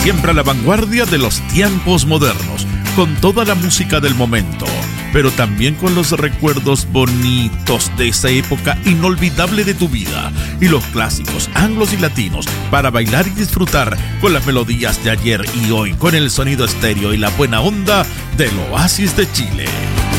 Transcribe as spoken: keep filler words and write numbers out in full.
Siempre a la vanguardia de los tiempos modernos, con toda la música del momento, pero también con los recuerdos bonitos de esa época inolvidable de tu vida y los clásicos anglos y latinos para bailar y disfrutar con las melodías de ayer y hoy, con el sonido estéreo y la buena onda del Oasis de Chile.